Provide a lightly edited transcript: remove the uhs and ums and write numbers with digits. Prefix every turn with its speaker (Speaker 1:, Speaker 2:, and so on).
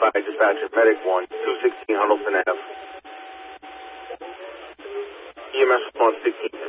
Speaker 1: 5, dispatcher, medic 1, 216 Huddleston Ave. EMS response 16.